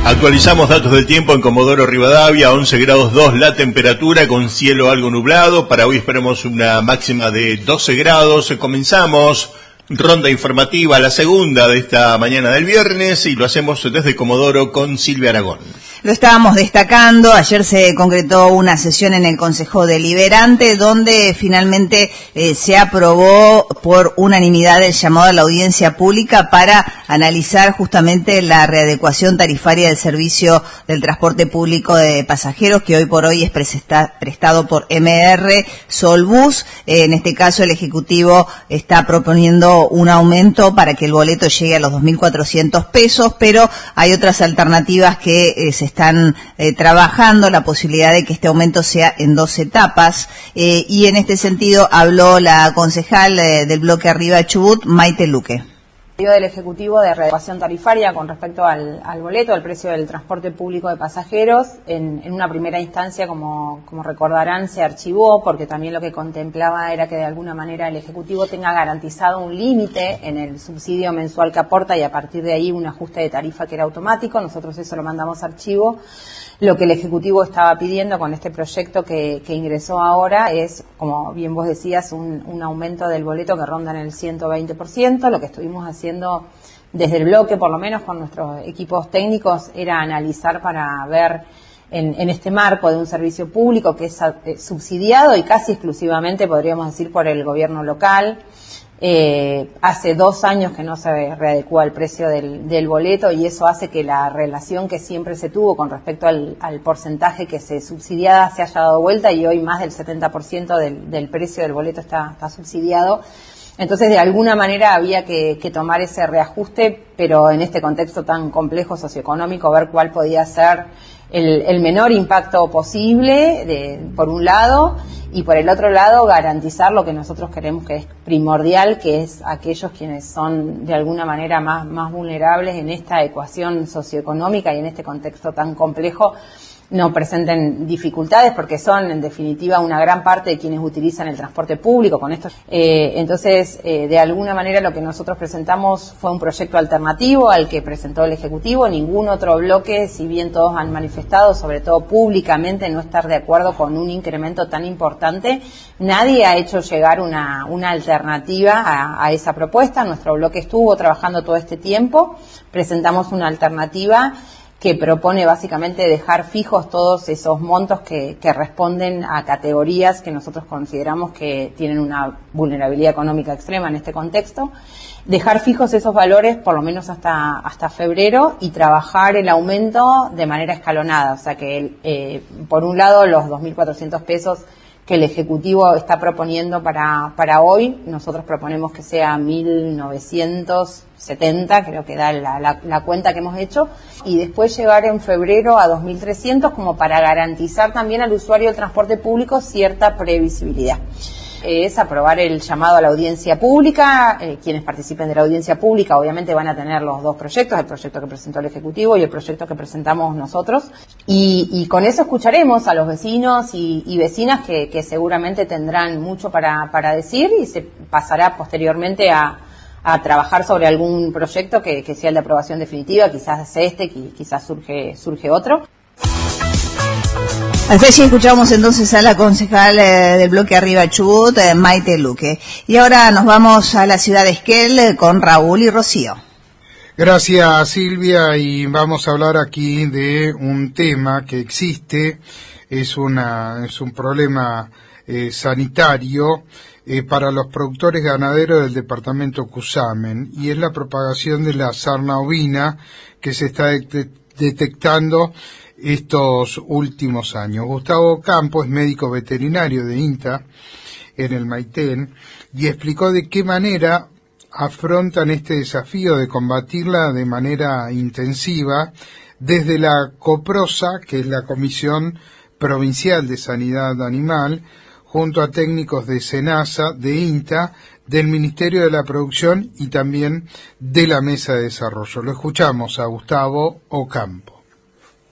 Actualizamos datos del tiempo en Comodoro Rivadavia, 11 grados 2 la temperatura, con cielo algo nublado. Para hoy esperamos una máxima de 12 grados. Comenzamos ronda informativa, la segunda de esta mañana del viernes, y lo hacemos desde Comodoro con Silvia Aragón. Lo estábamos destacando, ayer se concretó una sesión en el Consejo Deliberante donde finalmente se aprobó por unanimidad el llamado a la audiencia pública para analizar justamente la readecuación tarifaria del servicio del transporte público de pasajeros, que hoy por hoy es prestado por MR Solbus. En este caso el Ejecutivo está proponiendo un aumento para que el boleto llegue a los 2.400 pesos, pero hay otras alternativas que se están trabajando, la posibilidad de que este aumento sea en 2 etapas, y en este sentido habló la concejal del bloque Arriba Chubut, Maite Luque. Del Ejecutivo de readecuación tarifaria con respecto al boleto, al precio del transporte público de pasajeros. En una primera instancia, como recordarán, se archivó porque también lo que contemplaba era que de alguna manera el Ejecutivo tenga garantizado un límite en el subsidio mensual que aporta y a partir de ahí un ajuste de tarifa que era automático. Nosotros eso lo mandamos a archivo. Lo que el Ejecutivo estaba pidiendo con este proyecto que ingresó ahora es, como bien vos decías, un aumento del boleto que ronda en el 120%. Lo que estuvimos haciendo desde el bloque, por lo menos con nuestros equipos técnicos, era analizar para ver en este marco de un servicio público que es subsidiado y casi exclusivamente, podríamos decir, por el gobierno local. Hace 2 años que no se readecúa el precio del boleto y eso hace que la relación que siempre se tuvo con respecto al porcentaje que se subsidiaba se haya dado vuelta y hoy más del 70% del precio del boleto está subsidiado. Entonces, de alguna manera había que tomar ese reajuste, pero en este contexto tan complejo socioeconómico, ver cuál podía ser el menor impacto posible, por un lado, y por el otro lado garantizar lo que nosotros queremos que es primordial, que es aquellos quienes son de alguna manera más vulnerables en esta ecuación socioeconómica y en este contexto tan complejo, no presenten dificultades porque son en definitiva una gran parte de quienes utilizan el transporte público con esto. Entonces, de alguna manera lo que nosotros presentamos fue un proyecto alternativo al que presentó el Ejecutivo. Ningún otro bloque, si bien todos han manifestado, sobre todo públicamente, no estar de acuerdo con un incremento tan importante, nadie ha hecho llegar una alternativa a esa propuesta. Nuestro bloque estuvo trabajando todo este tiempo, presentamos una alternativa que propone básicamente dejar fijos todos esos montos que responden a categorías que nosotros consideramos que tienen una vulnerabilidad económica extrema en este contexto, dejar fijos esos valores por lo menos hasta febrero y trabajar el aumento de manera escalonada, o sea que por un lado los 2.400 pesos que el Ejecutivo está proponiendo para hoy, nosotros proponemos que sea 1.970, creo que da la cuenta que hemos hecho, y después llegar en febrero a 2.300 como para garantizar también al usuario del transporte público cierta previsibilidad. Es aprobar el llamado a la audiencia pública. Quienes participen de la audiencia pública obviamente van a tener los 2 proyectos, el proyecto que presentó el Ejecutivo y el proyecto que presentamos nosotros, y con eso escucharemos a los vecinos y vecinas que seguramente tendrán mucho para decir, y se pasará posteriormente a trabajar sobre algún proyecto que sea el de aprobación definitiva, quizás quizás surge otro. Así escuchamos entonces a la concejal del bloque Arriba Chubut, Maite Luque. Y ahora nos vamos a la ciudad de Esquel con Raúl y Rocío. Gracias, Silvia, y vamos a hablar aquí de un tema que existe, es un problema sanitario para los productores ganaderos del departamento Cusamen, y es la propagación de la sarna ovina que se está detectando estos últimos años. Gustavo Campo es médico veterinario de INTA en el Maitén y explicó de qué manera afrontan este desafío de combatirla de manera intensiva desde la COPROSA, que es la Comisión Provincial de Sanidad Animal, junto a técnicos de SENASA, de INTA, del Ministerio de la Producción y también de la Mesa de Desarrollo. Lo escuchamos a Gustavo Ocampo.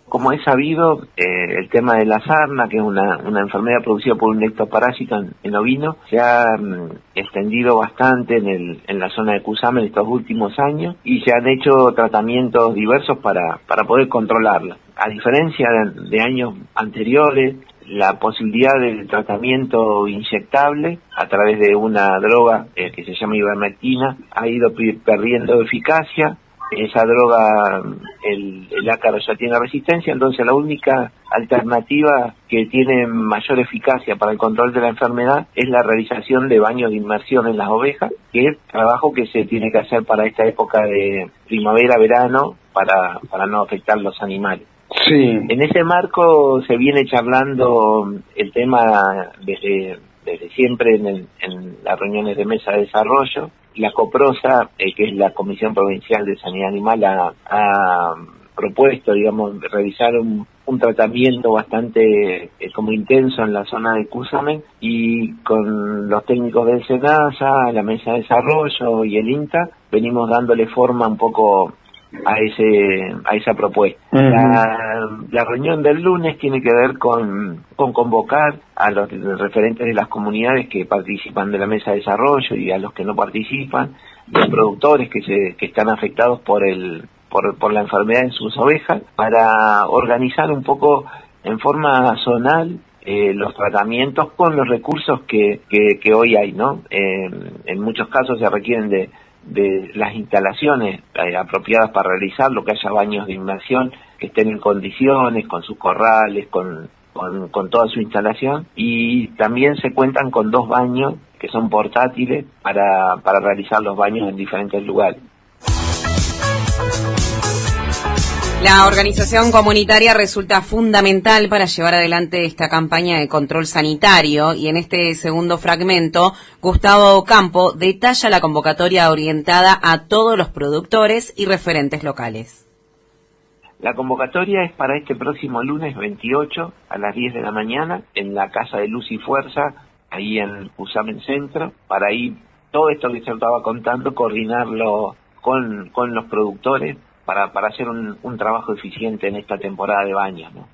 Como es sabido, el tema de la sarna, que es una enfermedad producida por un ectoparásito en ovino, se ha extendido bastante en la zona de Cusamen en estos últimos años y se han hecho tratamientos diversos para poder controlarla. A diferencia de años anteriores, la posibilidad del tratamiento inyectable a través de una droga que se llama ivermectina ha ido perdiendo eficacia. Esa droga, el ácaro ya tiene resistencia, entonces la única alternativa que tiene mayor eficacia para el control de la enfermedad es la realización de baños de inmersión en las ovejas, que es trabajo que se tiene que hacer para esta época de primavera-verano para no afectar los animales. Sí. En ese marco se viene charlando el tema desde siempre en las reuniones de mesa de desarrollo. La COPROSA, que es la Comisión Provincial de Sanidad Animal, ha propuesto, digamos, realizar un tratamiento bastante como intenso en la zona de Cusamen, y con los técnicos del SENASA, la Mesa de Desarrollo y el INTA venimos dándole forma un poco a esa propuesta. La reunión del lunes tiene que ver con convocar a los referentes de las comunidades que participan de la mesa de desarrollo y a los que no participan, los productores que están afectados por la enfermedad en sus ovejas, para organizar un poco en forma zonal los tratamientos con los recursos que hoy hay, ¿no? En muchos casos se requieren de las instalaciones apropiadas para realizarlo, que haya baños de inmersión que estén en condiciones, con sus corrales, con toda su instalación, y también se cuentan con 2 baños que son portátiles para realizar los baños en diferentes lugares. La organización comunitaria resulta fundamental para llevar adelante esta campaña de control sanitario, y en este segundo fragmento, Gustavo Campo detalla la convocatoria orientada a todos los productores y referentes locales. La convocatoria es para este próximo lunes 28 a las 10 de la mañana en la Casa de Luz y Fuerza, ahí en Cusamen Centro, para ahí todo esto que se estaba contando, coordinarlo con los productores, para hacer un trabajo eficiente en esta temporada de baños, ¿no?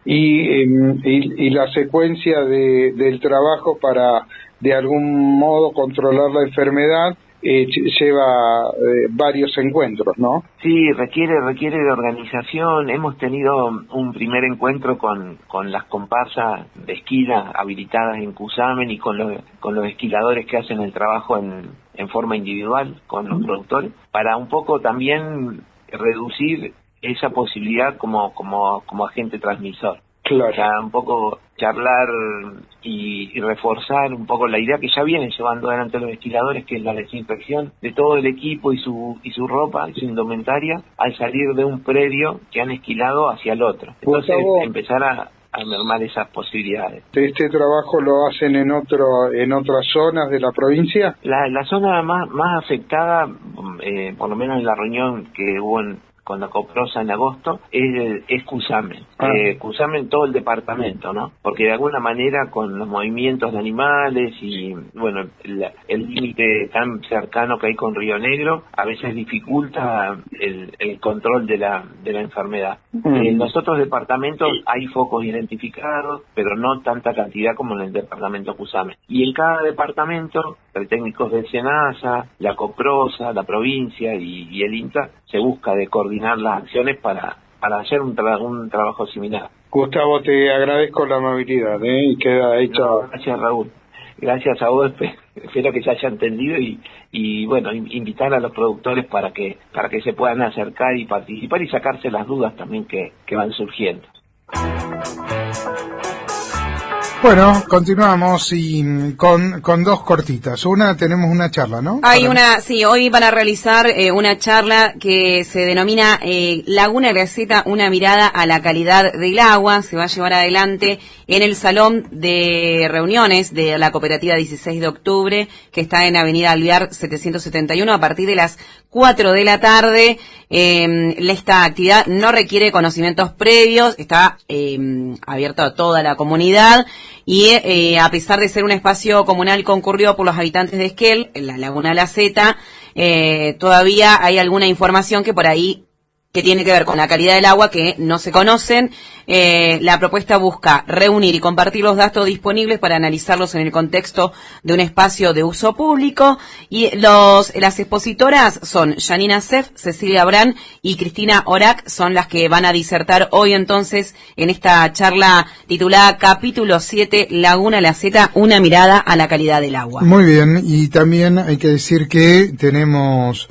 Y la secuencia del trabajo para de algún modo controlar la enfermedad lleva varios encuentros, ¿no? Sí, requiere de organización. Hemos tenido un primer encuentro con las comparsas de esquila habilitadas en Cusamen y con los esquiladores que hacen el trabajo en forma individual con los productores, para un poco también reducir esa posibilidad como agente transmisor. Claro. O sea, un poco charlar y reforzar un poco la idea que ya vienen llevando adelante los esquiladores, que es la desinfección de todo el equipo y su ropa y su indumentaria al salir de un predio que han esquilado hacia el otro. Entonces, empezar a mermar esas posibilidades. ¿Este trabajo lo hacen en otras zonas de la provincia? La zona más afectada, por lo menos en la reunión que hubo con la COPROSA en agosto, es Cusamen. Cusamen, todo el departamento, ¿no? Porque de alguna manera con los movimientos de animales y, bueno, el límite tan cercano que hay con Río Negro, a veces dificulta el control de la enfermedad. En los otros departamentos hay focos identificados, pero no tanta cantidad como en el departamento Cusamen. Y en cada departamento, los técnicos del SENASA, la COPROSA, la provincia y el INTA, se busca de coordinar las acciones para hacer un trabajo similar. Gustavo, te agradezco la amabilidad, y queda hecho. No, gracias, Raúl. Gracias a vos, espero que se haya entendido y bueno, invitar a los productores para que se puedan acercar y participar y sacarse las dudas también que van surgiendo. Bueno, continuamos y con 2 cortitas. Tenemos una charla, ¿no? Sí, hoy van a realizar una charla que se denomina Laguna Graceta, una mirada a la calidad del agua. Se va a llevar adelante en el Salón de Reuniones de la Cooperativa 16 de Octubre, que está en Avenida Alvear 771, a partir de las 4 de la tarde. Esta actividad no requiere conocimientos previos, está abierto a toda la comunidad. Y a pesar de ser un espacio comunal concurrido por los habitantes de Esquel, en la Laguna de la Zeta, todavía hay alguna información que por ahí que tiene que ver con la calidad del agua, que no se conocen. La propuesta busca reunir y compartir los datos disponibles para analizarlos en el contexto de un espacio de uso público. Y las expositoras son Janina Seff, Cecilia Brand y Cristina Orac, son las que van a disertar hoy entonces en esta charla titulada Capítulo 7, Laguna La Zeta, una mirada a la calidad del agua. Muy bien, y también hay que decir que tenemos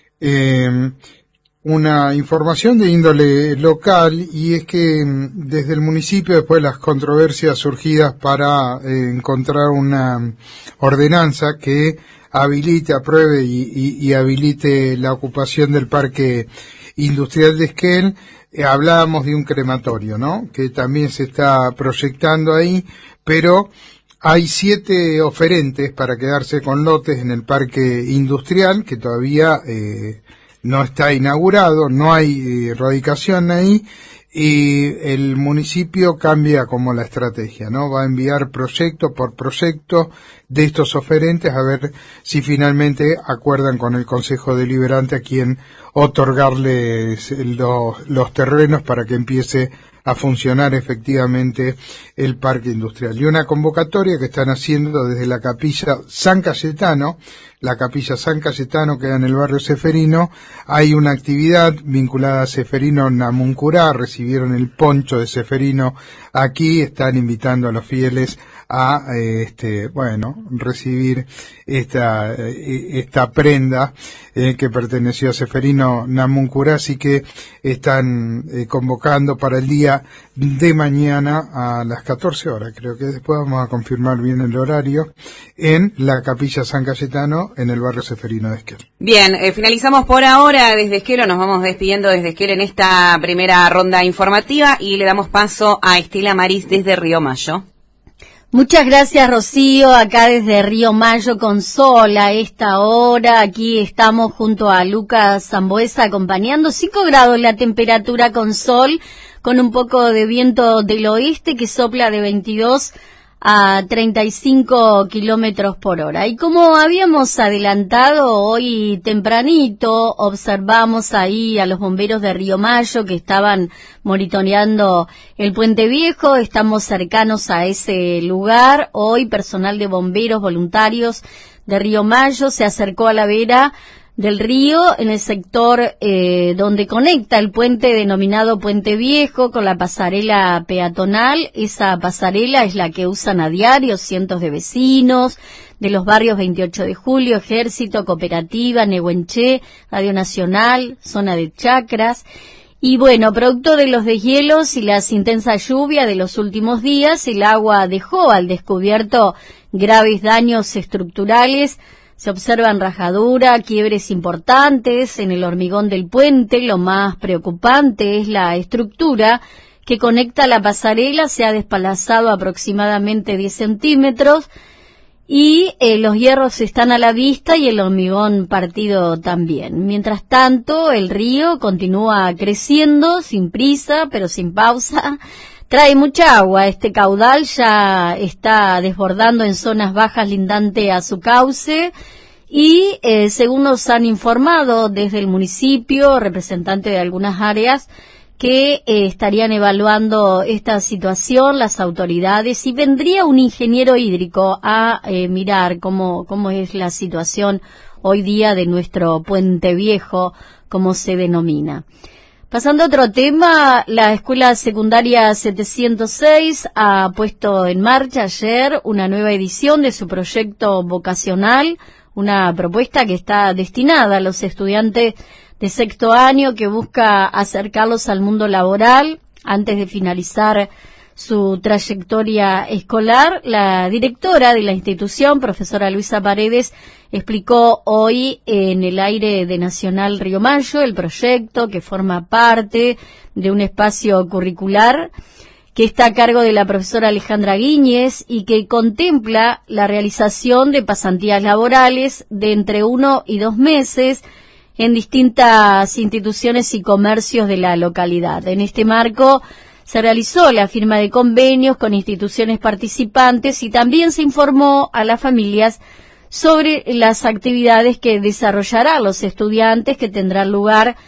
una información de índole local, y es que desde el municipio, después de las controversias surgidas para encontrar una ordenanza que habilite, apruebe y habilite la ocupación del Parque Industrial de Esquel, hablábamos de un crematorio, ¿no?, que también se está proyectando ahí, pero hay 7 oferentes para quedarse con lotes en el Parque Industrial, que todavía no está inaugurado, no hay radicación ahí, y el municipio cambia como la estrategia, ¿no? Va a enviar proyecto por proyecto de estos oferentes a ver si finalmente acuerdan con el Consejo Deliberante a quien otorgarles los terrenos para que empiece a funcionar efectivamente el Parque Industrial. Y una convocatoria que están haciendo desde la Capilla San Cayetano. La Capilla San Cayetano queda en el barrio Ceferino. Hay una actividad vinculada a Ceferino Namuncurá, recibieron el poncho de Ceferino aquí, están invitando a los fieles a recibir esta prenda que perteneció a Ceferino Namuncurá, así que están convocando para el día de mañana a las 14 horas, creo que después vamos a confirmar bien el horario, en la Capilla San Cayetano, en el barrio Ceferino de Esquel. Bien, finalizamos por ahora desde Esquel, nos vamos despidiendo desde Esquel en esta primera ronda informativa y le damos paso a Estela Maris desde Río Mayo. Muchas gracias, Rocío, acá desde Río Mayo con sol a esta hora. Aquí estamos junto a Lucas Zambuesa acompañando. 5 grados la temperatura con sol, con un poco de viento del oeste que sopla de 22 a 35 kilómetros por hora. Y como habíamos adelantado hoy tempranito, observamos ahí a los bomberos de Río Mayo que estaban monitoreando el Puente Viejo. Estamos cercanos a ese lugar. Hoy personal de bomberos voluntarios de Río Mayo se acercó a la vera del río en el sector donde conecta el puente denominado Puente Viejo con la pasarela peatonal. Esa pasarela es la que usan a diario cientos de vecinos de los barrios 28 de Julio, Ejército, Cooperativa, Nehuenché, Radio Nacional, zona de Chacras. Y bueno, producto de los deshielos y las intensas lluvias de los últimos días, el agua dejó al descubierto graves daños estructurales. Se observan rajaduras, quiebres importantes en el hormigón del puente. Lo más preocupante es la estructura que conecta la pasarela. Se ha desplazado aproximadamente 10 centímetros y los hierros están a la vista y el hormigón partido también. Mientras tanto, el río continúa creciendo sin prisa, pero sin pausa. Trae mucha agua. Este caudal ya está desbordando en zonas bajas lindante a su cauce y según nos han informado desde el municipio, representantes de algunas áreas, que estarían evaluando esta situación las autoridades y vendría un ingeniero hídrico a mirar cómo es la situación hoy día de nuestro Puente Viejo, como se denomina. Pasando a otro tema, la Escuela Secundaria 706 ha puesto en marcha ayer una nueva edición de su proyecto vocacional, una propuesta que está destinada a los estudiantes de sexto año que busca acercarlos al mundo laboral antes de finalizar su trayectoria escolar. La directora de la institución, profesora Luisa Paredes, explicó hoy en el aire de Nacional Río Mayo el proyecto que forma parte de un espacio curricular que está a cargo de la profesora Alejandra Guíñez y que contempla la realización de pasantías laborales de entre 1 y 2 meses en distintas instituciones y comercios de la localidad. En este marco se realizó la firma de convenios con instituciones participantes y también se informó a las familias sobre las actividades que desarrollarán los estudiantes que tendrán lugar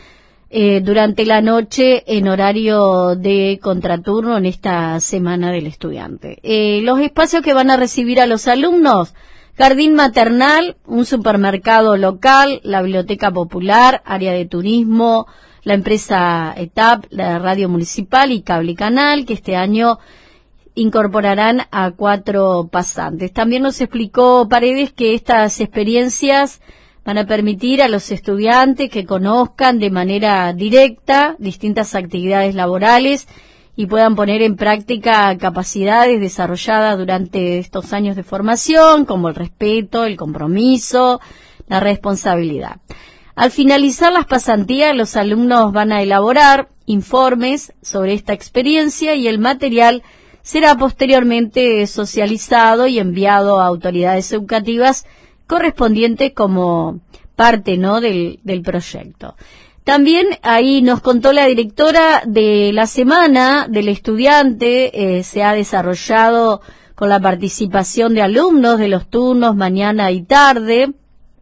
durante la noche en horario de contraturno en esta Semana del Estudiante. Los espacios que van a recibir a los alumnos: jardín maternal, un supermercado local, la biblioteca popular, área de turismo, la empresa ETAP, la radio municipal y cable y canal, que este año incorporarán a 4 pasantes. También nos explicó Paredes que estas experiencias van a permitir a los estudiantes que conozcan de manera directa distintas actividades laborales y puedan poner en práctica capacidades desarrolladas durante estos años de formación, como el respeto, el compromiso, la responsabilidad. Al finalizar las pasantías, los alumnos van a elaborar informes sobre esta experiencia y el material será posteriormente socializado y enviado a autoridades educativas correspondientes como parte, ¿no?, del proyecto. También ahí nos contó la directora de la Semana del Estudiante, se ha desarrollado con la participación de alumnos de los turnos mañana y tarde.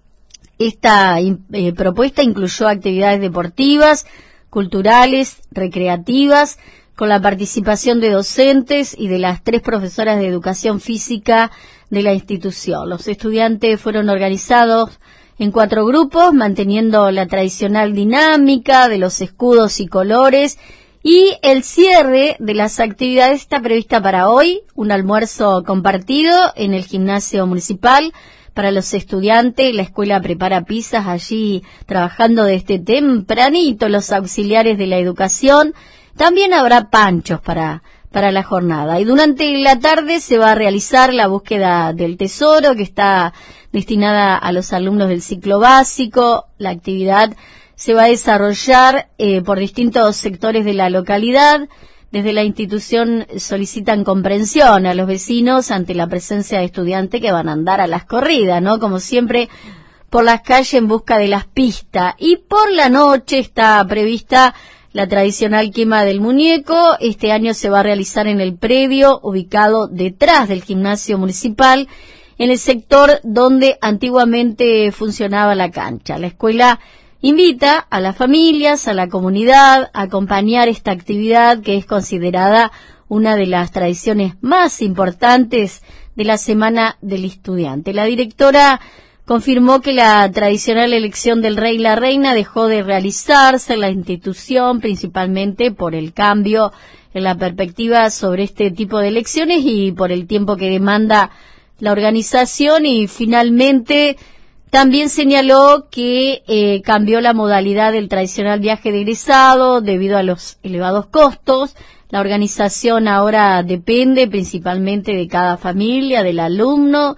Esta propuesta incluyó actividades deportivas, culturales, recreativas, con la participación de docentes y de las 3 profesoras de educación física de la institución. Los estudiantes fueron organizados en 4 grupos, manteniendo la tradicional dinámica de los escudos y colores, y el cierre de las actividades está prevista para hoy, un almuerzo compartido en el gimnasio municipal para los estudiantes. La escuela prepara pizzas allí, trabajando desde tempranito los auxiliares de la educación. También habrá panchos para la jornada. Y durante la tarde se va a realizar la búsqueda del tesoro, que está destinada a los alumnos del ciclo básico. La actividad se va a desarrollar por distintos sectores de la localidad. Desde la institución solicitan comprensión a los vecinos ante la presencia de estudiantes que van a andar a las corridas, ¿no? Como siempre, por las calles en busca de las pistas. Y por la noche está prevista la tradicional quema del muñeco. Este año se va a realizar en el predio ubicado detrás del gimnasio municipal, en el sector donde antiguamente funcionaba la cancha. La escuela invita a las familias, a la comunidad, a acompañar esta actividad que es considerada una de las tradiciones más importantes de la Semana del Estudiante. La directora confirmó que la tradicional elección del rey y la reina dejó de realizarse en la institución, principalmente por el cambio en la perspectiva sobre este tipo de elecciones y por el tiempo que demanda la organización. Y finalmente también señaló que cambió la modalidad del tradicional viaje de egresado debido a los elevados costos. La organización ahora depende principalmente de cada familia, del alumno.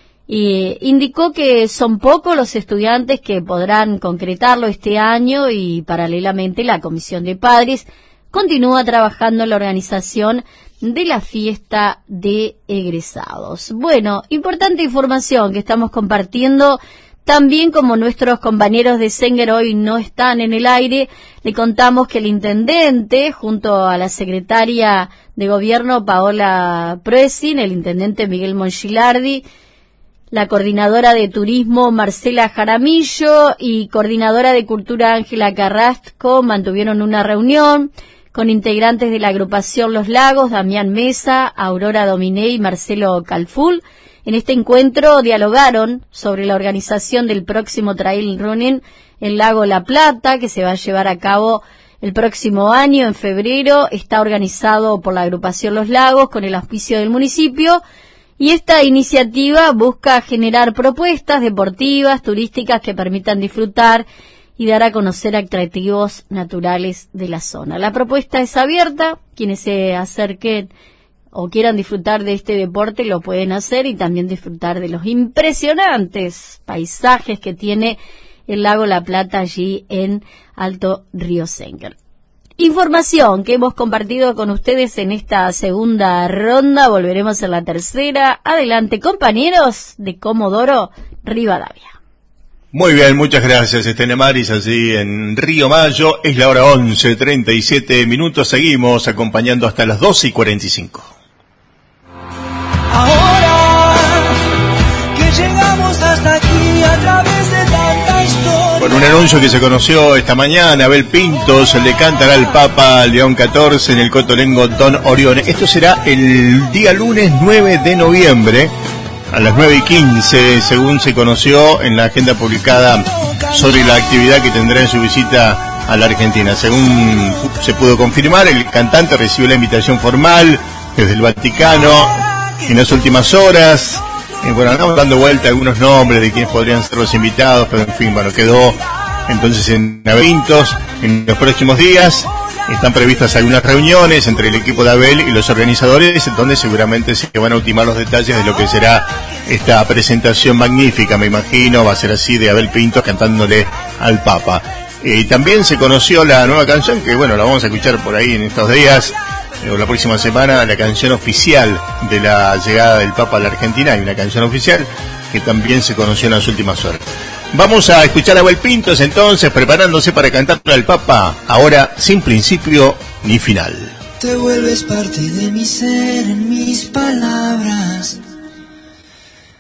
Y indicó que son pocos los estudiantes que podrán concretarlo este año y paralelamente la Comisión de Padres continúa trabajando en la organización de la fiesta de egresados. Bueno, importante información que estamos compartiendo. También, como nuestros compañeros de Senguer hoy no están en el aire, le contamos que el intendente, junto a la secretaria de Gobierno Paola Proesin, el intendente Miguel Monchilardi, la coordinadora de turismo Marcela Jaramillo y coordinadora de cultura Ángela Carrasco mantuvieron una reunión con integrantes de la agrupación Los Lagos, Damián Mesa, Aurora Dominé y Marcelo Calful. En este encuentro dialogaron sobre la organización del próximo trail running en Lago La Plata, que se va a llevar a cabo el próximo año, en febrero. Está organizado por la agrupación Los Lagos con el auspicio del municipio. Y esta iniciativa busca generar propuestas deportivas, turísticas que permitan disfrutar y dar a conocer atractivos naturales de la zona. La propuesta es abierta, quienes se acerquen o quieran disfrutar de este deporte lo pueden hacer y también disfrutar de los impresionantes paisajes que tiene el lago La Plata allí en Alto Río Senguer. Información que hemos compartido con ustedes en esta segunda ronda. Volveremos en la tercera. Adelante, compañeros de Comodoro Rivadavia. Muy bien, muchas gracias, Estela Maris, allí en Río Mayo. Es la hora 11:37. Seguimos acompañando hasta las 12:45. Ahora que llegamos hasta aquí a través de tanta historia, Con un anuncio que se conoció esta mañana, Abel Pintos le cantará al Papa León XIV en el Cotolengo Don Orione. Esto será el día lunes 9 de noviembre a las 9:15, según se conoció en la agenda publicada sobre la actividad que tendrá en su visita a la Argentina. Según se pudo confirmar, el cantante recibió la invitación formal desde el Vaticano en las últimas horas. Bueno, andamos dando vuelta a algunos nombres de quienes podrían ser los invitados, pero en fin, bueno, quedó entonces en Abel Pintos. En los próximos días están previstas algunas reuniones entre el equipo de Abel y los organizadores, donde seguramente se van a ultimar los detalles de lo que será esta presentación magnífica, me imagino, va a ser así, de Abel Pintos cantándole al Papa. También se conoció la nueva canción, que bueno, la vamos a escuchar por ahí en estos días, o la próxima semana, la canción oficial de la llegada del Papa a la Argentina. Hay una canción oficial que también se conoció en las últimas horas. Vamos a escuchar a Abel Pintos entonces, preparándose para cantarle al Papa, ahora sin principio ni final. Te vuelves parte de mi ser, en mis palabras,